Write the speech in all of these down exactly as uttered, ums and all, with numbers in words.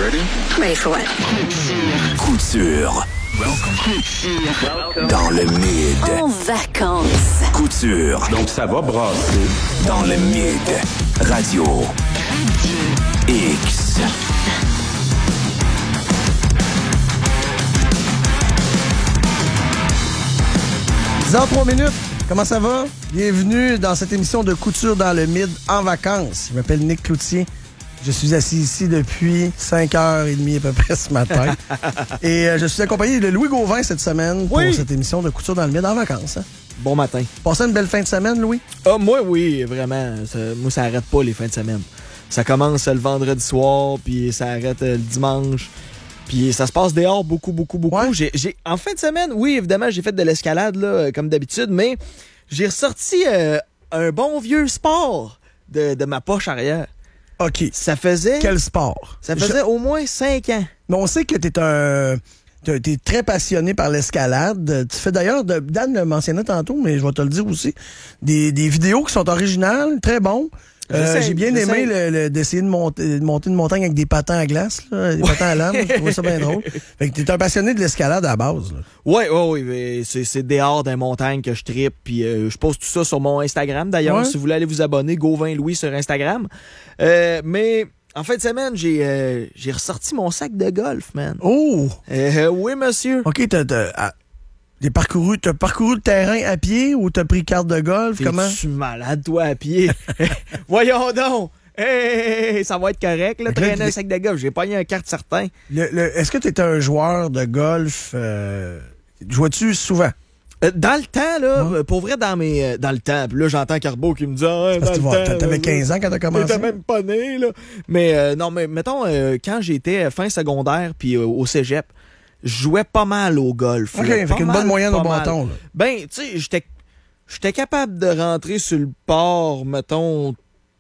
Ready? Ready for what? Couture. Welcome. Dans le mid. En vacances. Couture. Donc ça va brasser. Dans le mid. Radio. X. dix heures trois minutes. Comment ça va? Bienvenue dans cette émission de Couture dans le Mid en vacances. Je m'appelle Nick Cloutier. Je suis assis ici depuis cinq heures trente à peu près ce matin. Et euh, je suis accompagné de Louis Gauvin cette semaine pour Oui. cette émission de Couture dans le Mid en vacances. Hein? Bon matin. Passez une belle fin de semaine, Louis? Ah, moi, oui, vraiment. Ça- moi, ça arrête pas les fins de semaine. Ça commence le vendredi soir, puis ça arrête euh, le dimanche. Puis ça se passe dehors beaucoup, beaucoup, beaucoup. Ouais. J'ai, j'ai, en fin de semaine, oui, évidemment, j'ai fait de l'escalade, là, euh, comme d'habitude, mais j'ai ressorti euh, un bon vieux sport de, de ma poche arrière. OK. Ça faisait... Quel sport? Ça faisait Je- au moins cinq ans. Mais on sait que t'es un... t'es- T'es très passionné par l'escalade. Tu fais d'ailleurs, de- Dan le mentionnait tantôt, mais je vais te le dire aussi, des, des vidéos qui sont originales, très bons. Euh, J'essaie, j'ai bien j'essaie. aimé le- le- d'essayer de monter, de monter une montagne avec des patins à glace, là, des patins à lame. Je trouvais ça bien drôle. Fait que t'es un passionné de l'escalade à la base. Là. Oui, oui, oui. mais C'est, c'est dehors des montagnes que je trippe. Puis euh, je poste tout ça sur mon Instagram. D'ailleurs, Ouais. si vous voulez aller vous abonner, Gauvin Louis sur Instagram. Euh, mais en fin de semaine, j'ai, euh, j'ai ressorti mon sac de golf, man. Oh! Euh, oui, monsieur. OK, t'as, t'as, ah, t'as parcouru, t'as parcouru le terrain à pied ou t'as pris carte de golf? Comment? T'es-tu malade, toi, à pied? Voyons donc! Hey, ça va être correct, là, Fait que là, traîner un les- sac de golf. J'ai pogné un carte certain. Le- le- est-ce que t'es un joueur de golf? Euh, jouais-tu souvent? Euh, dans le temps, là, Ouais. euh, pour vrai, dans mes euh, dans le temps, puis là, j'entends Carbo qui me dit ah, dans Parce que le tu vois, temps, t'avais là, quinze ans quand t'as commencé? T'étais même pas né, là. Mais euh, non, mais mettons, euh, quand j'étais fin secondaire puis euh, au cégep, je jouais pas mal au golf. OK, là, fait pas qu'une mal, bonne moyenne pas au mal. bâton. Là. Ben, tu sais, j'étais j'étais capable de rentrer sur le port, mettons,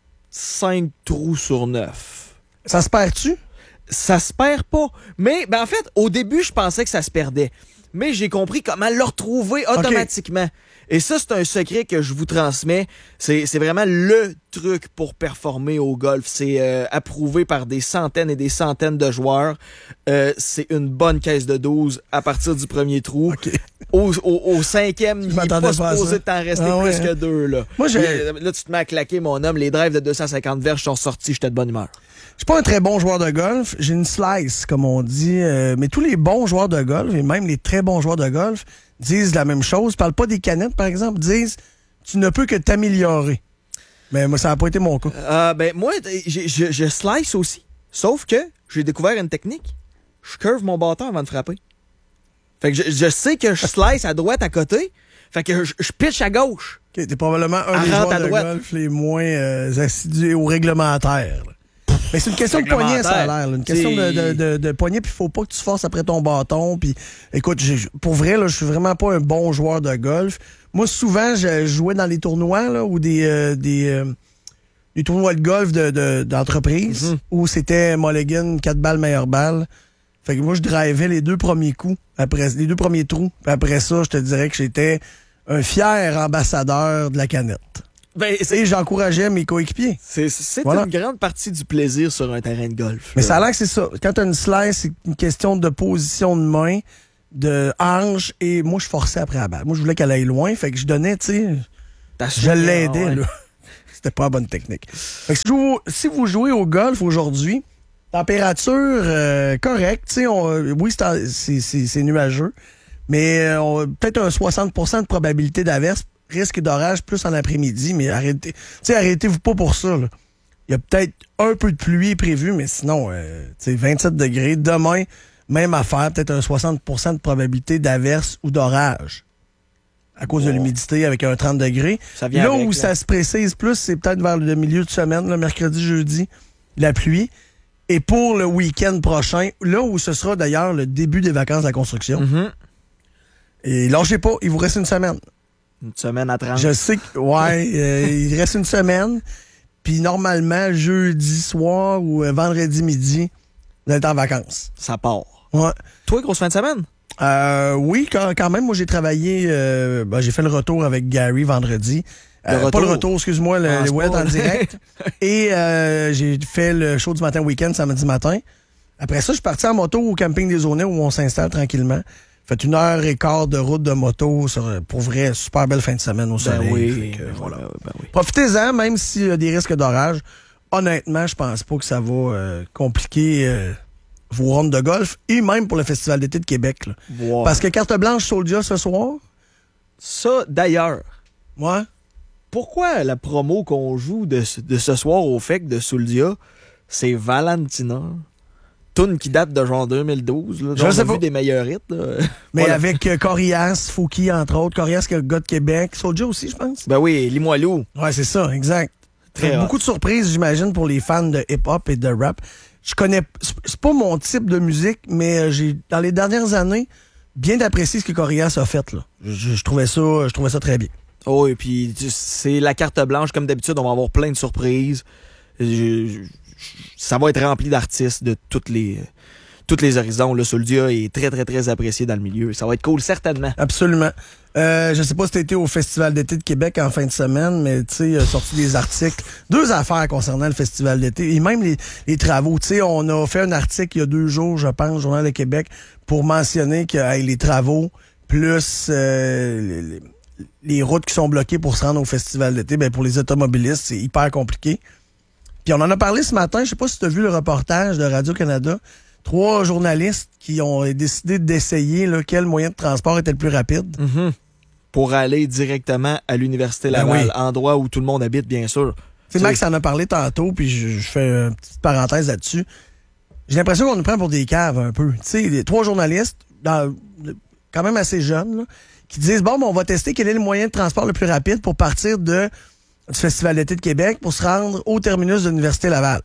cinq trous sur neuf. Ça se perd-tu? Ça se perd pas. Mais, ben, en fait, au début, je pensais que ça se perdait. Mais j'ai compris comment le retrouver automatiquement. Et ça, c'est un secret que je vous transmets. C'est, c'est vraiment le truc pour performer au golf. C'est euh, approuvé par des centaines et des centaines de joueurs. Euh, c'est une bonne caisse de douze à partir du premier trou. OK. Au, au, au cinquième, il n'est m'attendais pas pas à supposé ça. de t'en rester Ah ouais, plus hein? que deux. Là. Moi, j'ai- Et, euh, là, tu te mets à claquer, mon homme. Les drives de deux cent cinquante verges sont sortis. J'étais de bonne humeur. Je suis pas un très bon joueur de golf. J'ai une slice, comme on dit. Euh, mais tous les bons joueurs de golf, et même les très bons joueurs de golf, disent la même chose. Ils parlent pas des canettes, par exemple. Disent, tu ne peux que t'améliorer. Mais moi, ça n'a pas été mon cas. Euh, ben, moi, j'ai- je, je slice aussi. Sauf que j'ai découvert une technique. Je curve mon bâton avant de frapper. Fait que je, je sais que je slice à droite à côté. Fait que je, je pitch à gauche. Okay, t'es probablement un Elle des rentre joueurs à de droite. golf les moins euh, assidus au réglementaire. là. Mais c'est une question de poignet, ça a l'air. là. Une question de, de, de, de poignet, puis il faut pas que tu forces après ton bâton. Puis, écoute, j'ai- pour vrai, là, je suis vraiment pas un bon joueur de golf. Moi, souvent, je jouais dans les tournois là, ou des, euh, des, euh, des tournois de golf de, de- d'entreprise Mhm. où c'était Mulligan, quatre balles, meilleure balle. Fait que moi, je drivais les deux premiers coups, après les deux premiers trous. Puis après ça, je te dirais que j'étais un fier ambassadeur de la canette. Ben, c'est, Et j'encourageais mes coéquipiers. c'est, c'est Voilà. une grande partie du plaisir sur un terrain de golf. Mais là. ça a l'air que c'est ça. Quand t'as une slice, c'est une question de position de main, de hanche, et moi, je forçais après la balle. Moi, je voulais qu'elle aille loin, fait que je donnais, tu sais, T'as je soigné, l'aidais, ah ouais. là. C'était pas la bonne technique. Fait que si vous, si vous jouez au golf aujourd'hui, température euh, correcte, tu sais, on- euh, oui, c'est, en- c'est, c'est, c'est nuageux, mais euh, on- peut-être un soixante pour cent de probabilité d'averse, risque d'orage plus en après-midi, mais arrêtez, tu sais, arrêtez-vous pas pour ça, là. Il y a peut-être un peu de pluie prévue, mais sinon, euh, tu sais, vingt-sept degrés. Demain, même affaire, peut-être un soixante pour cent de probabilité d'averse ou d'orage. À cause de Oh. l'humidité avec un trente degrés. Ça vient Là avec, où là. ça se précise plus, c'est peut-être vers le milieu de semaine, le mercredi, jeudi, la pluie. Et pour le week-end prochain, là où ce sera d'ailleurs le début des vacances de la construction. Mhm. Et lâchez pas, il vous reste une semaine. Une semaine à trente. Je sais que, ouais, euh, il reste une semaine. Puis normalement, jeudi soir ou euh, vendredi midi, vous êtes en vacances. Ça part. Ouais. Toi, grosse fin de semaine? Euh, oui, quand, quand même, moi j'ai travaillé, euh, ben, j'ai fait le retour avec Gary vendredi. Le Euh, retour? Pas le retour, excuse-moi, le, Ah, les c'est Ouellette pas- en direct. Et euh, j'ai fait le show du matin week-end samedi matin. Après ça, je suis parti en moto au camping des Aulnay où on s'installe tranquillement. Fait une heure et quart de route de moto. Sur, pour vrai, super belle fin de semaine au soleil. Ben oui, Fait que, ben voilà. oui, ben oui. Profitez-en, même s'il y a des risques d'orage. Honnêtement, je pense pas que ça va euh, compliquer euh, vos rondes de golf et même pour le Festival d'été de Québec. Là. Wow. Parce que carte blanche Soldia ce soir, Ça, d'ailleurs, moi, pourquoi la promo qu'on joue de, ce- de ce soir au F E C de Souldia, c'est Valentina? Tune qui date de genre deux mille douze. Là, Je on sais a pas. vu des meilleurs hits. Là. mais Voilà. avec euh, Corias, Fouki, entre autres. Corias, qui est le gars de Québec. Soldia aussi, je pense. Ben oui, Limoilou. Ouais, c'est ça, exact. Très Fait hot. beaucoup de surprises, j'imagine, pour les fans de hip-hop et de rap. Je connais... C'est c'est pas mon type de musique, mais euh, j'ai, dans les dernières années, bien apprécié ce que Corias a fait, là. Je, je- je trouvais ça, je trouvais ça très bien. Oh, et puis tu- c'est la carte blanche. Comme d'habitude, on va avoir plein de surprises. Je- je- ça va être rempli d'artistes de toutes les, toutes les horizons. Là, Souldia est très, très, très apprécié dans le milieu. Ça va être cool, certainement. Absolument. Euh, je sais pas si t'as été au Festival d'été de Québec en fin de semaine, mais tu sais, il a sorti des articles. Deux affaires concernant le Festival d'été et même les, les travaux. Tu sais, on a fait un article il y a deux jours, je pense, au Journal de Québec, pour mentionner que hey, les travaux plus euh, les, les- les routes qui sont bloquées pour se rendre au Festival d'été, ben pour les automobilistes, c'est hyper compliqué. Puis on en a parlé ce matin, je sais pas si tu as vu le reportage de Radio-Canada. Trois journalistes qui ont décidé d'essayer là, quel moyen de transport était le plus rapide. Mhm. Pour aller directement à l'Université Ben Laval, oui. endroit où tout le monde habite, bien sûr. Tu sais, Max en a parlé tantôt, puis je, je fais une petite parenthèse là-dessus. J'ai l'impression qu'on nous prend pour des caves un peu. Tu sais, les trois journalistes, dans- quand même assez jeunes, là, qui disent, bon, ben, on va tester quel est le moyen de transport le plus rapide pour partir de, du Festival d'été de Québec pour se rendre au terminus de l'Université Laval.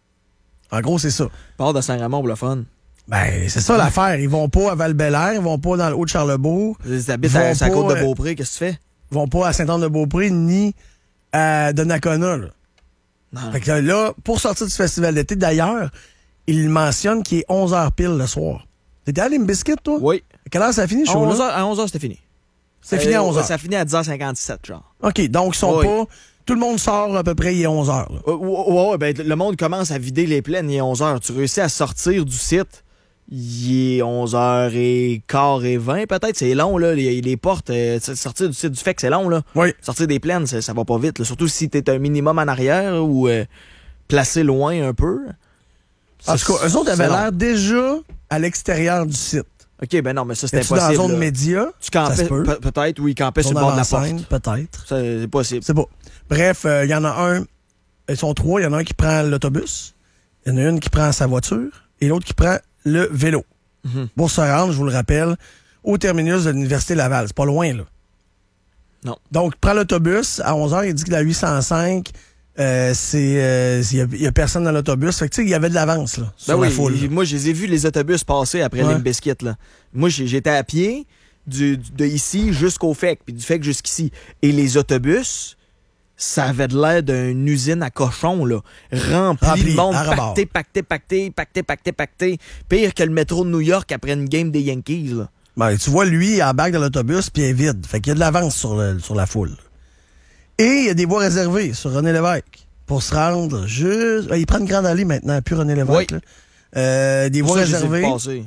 En gros, c'est ça. Part de Saint-Raymond pour le fun. Ben, c'est ça l'affaire. Ils vont pas à Val-Bélair, ils vont pas dans le Haut-de-Charlebourg, Ils habitent Vont à, à pas, Côte-de-Beaupré, qu'est-ce que tu fais? ils vont pas à Saint-Anne-de-Beaupré, ni à Donnacona, là. Non. Fait que là, pour sortir du festival d'été, d'ailleurs, il mentionne qu'il est onze heures pile le soir. T'étais allé me biscuit, toi? Oui. À quelle heure ça finit, À chaud, onze là? heures, à onze heures, c'était fini. C'est fini à onze heures. Ça finit à dix heures cinquante-sept, genre. OK, donc ils sont Oui. pas... Tout le monde sort à peu près, il est onze heures. Là. Euh, ouais, ouais, ben, le monde commence à vider les plaines, il est onze heures. Tu réussis à sortir du site, il est onze heures quinze et vingt, peut-être. C'est long, là. Les, les portes, euh, sortir du site du F E C, c'est long, là. Oui. Sortir des plaines, ça, ça va pas vite, là. Surtout si t'es un minimum en arrière ou euh, placé loin un peu. En tout cas, eux autres avaient C'est long. l'air déjà à l'extérieur du site. OK, ben non, mais ça, c'est Es-tu dans la impossible. zone là. média? Tu Ça campais, se peut. pe- peut-être, oui, campais sur Zone le bord de la porte. avant-scène, peut-être. Ça, C'est possible. C'est pas. Bref, il y en a un... Ils sont trois. Il y en a un qui prend l'autobus. Il y en a une qui prend sa voiture. Et l'autre qui prend le vélo. Mhm. Pour se rendre, je vous le rappelle, au terminus de l'Université Laval. C'est pas loin, là. Non. Donc, prends l'autobus. À onze heures, il dit que la huit cent cinq, euh, c'est... euh, il y a- il y, a personne dans l'autobus. Fait que, tu sais, il y avait de l'avance, là, sur Ben la oui, foule. j- moi, je les ai vus, les autobus, passer après Ouais. Limp Bizkit, là. Moi, j'ai- j'étais à pied du, du- de ici jusqu'au F E C, puis du F E C jusqu'ici. Et les autobus, ça avait de l'air d'une usine à cochons, là. Rempli, Rempli, de monde, à rebord. pacté, pacté, pacté, pacté, pacté, pacté. Pire que le métro de New York après une game des Yankees, là. Ben, tu vois, lui, il embarque dans l'autobus, puis il est vide. Fait qu'il y a de l'avance sur, le- sur la foule. Et il y a des voies réservées sur René Lévesque pour se rendre juste... Ben, il prend une grande allée maintenant, plus René Lévesque. Oui. là. Euh, des voies Ça, je les ai vus réservées passer.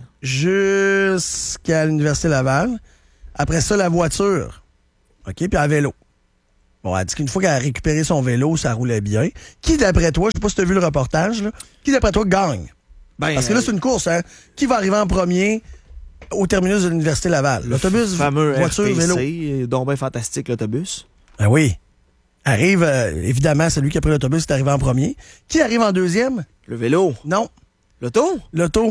jusqu'à l'Université Laval. Après ça, la voiture. OK, puis à vélo. Bon, elle dit qu'une fois qu'elle a récupéré son vélo, ça roulait bien. Qui, d'après toi, je sais pas si tu as vu le reportage, là, qui, d'après toi, gagne? Ben, Parce que là, c'est une course, hein? Qui va arriver en premier au terminus de l'Université Laval? L'autobus, le fameux voiture, R T C, vélo. donc ben fantastique, l'autobus. Ah oui. Arrive, euh, évidemment, celui qui a pris l'autobus est arrivé en premier. Qui arrive en deuxième? Le vélo. Non, L'auto? l'auto.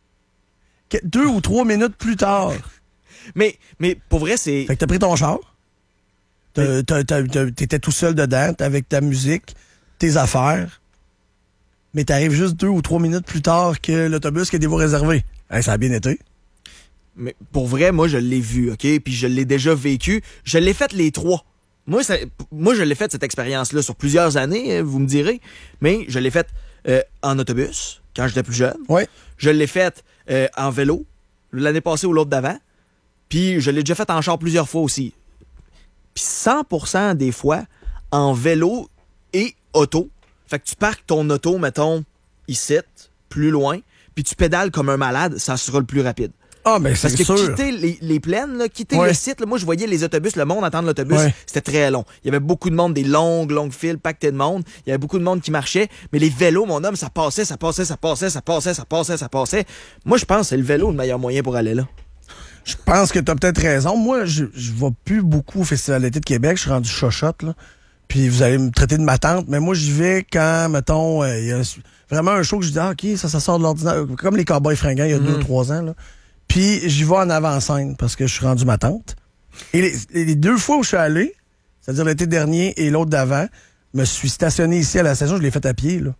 Que- Deux ou trois minutes plus tard. Mais, mais pour vrai, c'est... Fait que t'as pris ton char. T'as- t'as- t'as- t'as- T'étais tout seul dedans, t'es avec ta musique, tes affaires. Mais t'arrives juste deux ou trois minutes plus tard que l'autobus qui a des voies réservées. Hey, ça a bien été. Mais pour vrai, moi, je l'ai vu, OK? Puis je l'ai déjà vécu. Je l'ai fait les trois. Moi, ça, moi je l'ai fait, cette expérience-là, sur plusieurs années, vous me direz. Mais je l'ai faite euh, en autobus, quand j'étais plus jeune. Oui. Je l'ai faite euh, en vélo, l'année passée ou l'autre d'avant. Puis je l'ai déjà fait en char plusieurs fois aussi. Puis cent pour cent des fois, en vélo et auto. Fait que tu parques ton auto, mettons, ici, plus loin. puis tu pédales comme un malade, ça sera le plus rapide. Ah, ben Parce c'est que sûr. quitter les, les plaines, là, quitter Ouais. le site, là, moi je voyais les autobus, le monde attendre l'autobus, Ouais. c'était très long. Il y avait beaucoup de monde, des longues, longues files, pactées de monde. Il y avait beaucoup de monde qui marchait, mais les vélos, mon homme, ça passait, ça passait, ça passait, ça passait, ça passait, ça passait. Moi je pense que c'est le vélo le meilleur moyen pour aller là. Je pense que t'as peut-être raison. Moi, je, je vais plus beaucoup au Festival d'été de Québec. Je suis rendu chochotte, là. Puis vous allez me traiter de ma tante, mais moi, j'y vais quand, mettons, il euh, y a vraiment un show que je dis, ah, OK, ça, ça sort de l'ordinaire. Comme les Cowboys fringants, il y a deux, Mm-hmm. trois ans, là. Puis j'y vais en avant-scène parce que je suis rendu ma tante. Et les, les deux fois où je suis allé, c'est-à-dire l'été dernier et l'autre d'avant, je me suis stationné ici à la station, je l'ai fait à pied, là.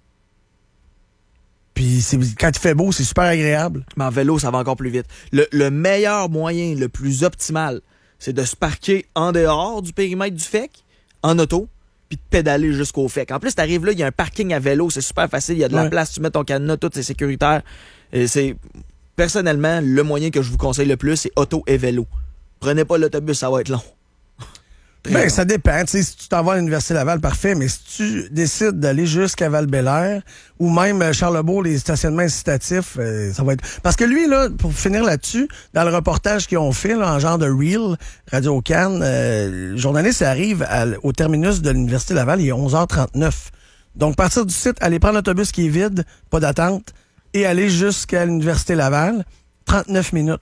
Puis c'est, quand il fait beau, c'est super agréable. Mais en vélo, ça va encore plus vite. Le, le meilleur moyen, le plus optimal, c'est de se parquer en dehors du périmètre du F E C, en auto, puis de pédaler jusqu'au F E C. En plus, t'arrives là, il y a un parking à vélo, c'est super facile, il y a de la Ouais. place, tu mets ton cadenas, tout, c'est sécuritaire. Et c'est, personnellement, le moyen que je vous conseille le plus, c'est auto et vélo. Prenez pas l'autobus, ça va être long. Très Ben, long. ça dépend. Tu sais, si tu t'en vas à l'Université Laval, parfait, mais si tu décides d'aller jusqu'à Val-Bélair ou même euh, Charlebourg, les stationnements incitatifs, euh, ça va être... Parce que lui, là, pour finir là-dessus, dans le reportage qu'ils ont fait, là, en genre de Reel, Radio-Can, euh, le journaliste arrive à- au terminus de l'Université Laval, il est onze heures trente-neuf. Donc, partir du site, aller prendre l'autobus qui est vide, pas d'attente, et aller jusqu'à l'Université Laval, trente-neuf minutes.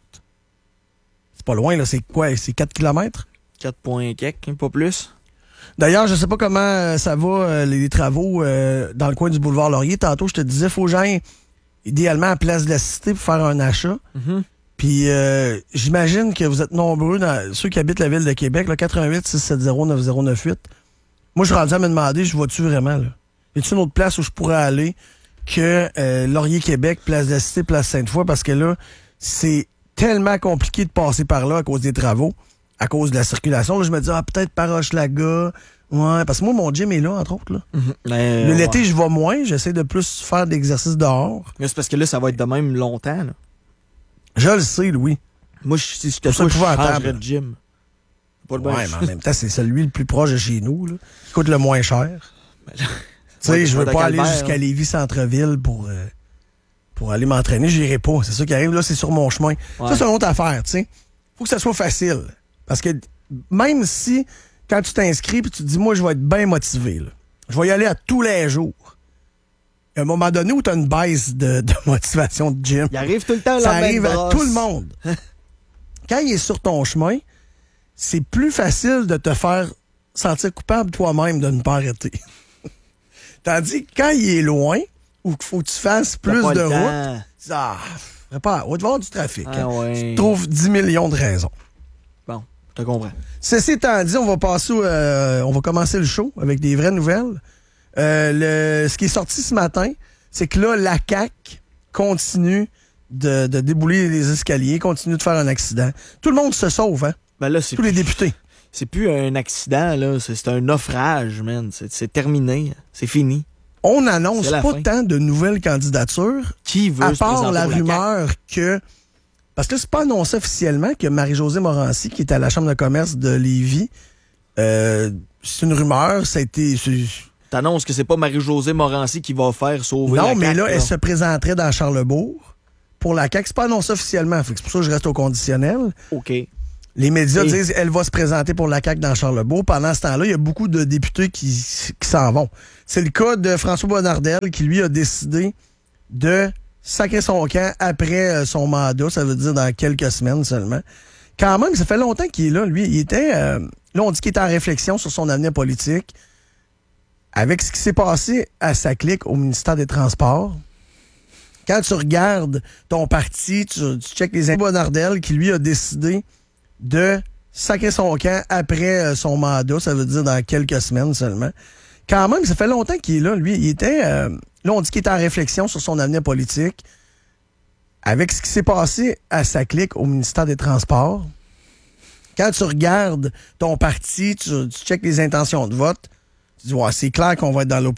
C'est pas loin, là. C'est quoi? C'est quatre kilomètres? quatre points quelques, hein, pas plus. D'ailleurs, je sais pas comment euh, ça va, euh, les travaux euh, dans le coin du boulevard Laurier. Tantôt, je te disais, faut que j'aille idéalement à Place de la Cité pour faire un achat. Mhm. Puis, euh, j'imagine que vous êtes nombreux, dans, ceux qui habitent la ville de Québec, là, quatre-vingt-huit six sept zéro neuf zéro neuf huit. Moi, je suis rendu à me demander, je vois-tu vraiment, là? Y a-t-il une autre place où je pourrais aller que euh, Laurier-Québec, Place de la Cité, Place Sainte-Foy? Parce que là, c'est tellement compliqué de passer par là à cause des travaux, à cause de la circulation. Là, je me dis, ah, peut-être par Hochelaga. Ouais, parce que moi, mon gym est là, entre autres. Là. Mhm. Mais, Le- ouais. L'été, je vais moins. J'essaie de plus faire d'exercices dehors. Mais c'est parce que là, ça va être de même longtemps. Là. Je le sais, Louis. Moi, je- si je te Pour ça, fous, je épouvantable. changerais de gym. Pas le Ouais, même. mais en même temps, c'est celui le plus proche de chez nous, là, qui coûte le moins cher. Ben là, Tu sais, ouais, je veux pas pas de aller calvaire, jusqu'à hein. Lévis Centre-Ville pour, euh, pour aller m'entraîner. J'irai pas. C'est ça qui arrive. Là, c'est sur mon chemin. Ouais. Ça, c'est une autre affaire, tu sais. Faut que ça soit facile. Parce que même si, quand tu t'inscris puis tu te dis, moi, je vais être bien motivé, là, je vais y aller à tous les jours. Il y a un moment donné où tu as une baisse de, de motivation de gym. Il arrive tout le temps Ça la même arrive à brosse. tout le monde. Quand il est sur ton chemin, c'est plus facile de te faire sentir coupable toi-même de ne pas arrêter. Tandis que quand il est loin, ou qu'il faut que tu fasses T'as plus pas de le route, temps. tu dis, ah, ferait pas, on va te voir du trafic. Ah hein. ouais. Tu trouves dix millions de raisons. Bon, je te comprends. Ceci étant dit, on va passer, au- euh, on va commencer le show avec des vraies nouvelles. Euh, le, ce qui est sorti ce matin, c'est que là, la C A Q continue de, de débouler les escaliers, continue de faire un accident. Tout le monde se sauve, hein? Ben là, c'est Tous les députés. c'est plus un accident, là. C'est c'est un naufrage, man. C'est c'est terminé. C'est fini. On annonce C'est la pas fin. tant de nouvelles candidatures, Qui veut à se part présenter la pour C A Q? rumeur que... Parce que c'est pas annoncé officiellement que Marie-Josée Morancy, qui est à la Chambre de commerce de Lévis, euh, c'est une rumeur, ça a été... c'est- T'annonces que c'est pas Marie-Josée Morancy qui va faire sauver la Non, mais C A Q, là, elle se présenterait dans Charlebourg pour la C A Q. C'est pas annoncé officiellement, fait que c'est pour ça que je reste au conditionnel. OK. Les médias Et- disent qu'elle va se présenter pour la C A Q dans Charlebourg. Pendant ce temps-là, il y a beaucoup de députés qui, qui s'en vont. C'est le cas de François Bonnardel qui, lui, a décidé de sacrer son camp après euh, son mandat. Ça veut dire dans quelques semaines seulement. Quand même, ça fait longtemps qu'il est là, lui. Il était... euh, là, on dit qu'il était en réflexion sur son avenir politique. Avec ce qui s'est passé à sa clique au ministère des Transports, quand tu regardes ton parti, tu, tu checkes les impôts Bonnardel qui, lui, a décidé de sacrer son camp après euh, son mandat, ça veut dire dans quelques semaines seulement. Quand même, ça fait longtemps qu'il est là, lui. Il était... euh, là, on dit qu'il était en réflexion sur son avenir politique. Avec ce qui s'est passé à sa clique au ministère des Transports, quand tu regardes ton parti, tu, tu checkes les intentions de vote, tu dis, ouais, c'est clair qu'on va être dans l'opposition.